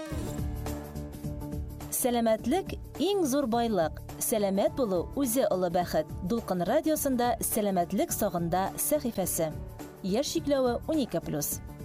Сәламәтлек иң зур байлык. Сәламәт булу үзе олы бәхет. Дулкын радиосында сәламәтлек сагында сәхифәсе. Яшь чикләве 12+.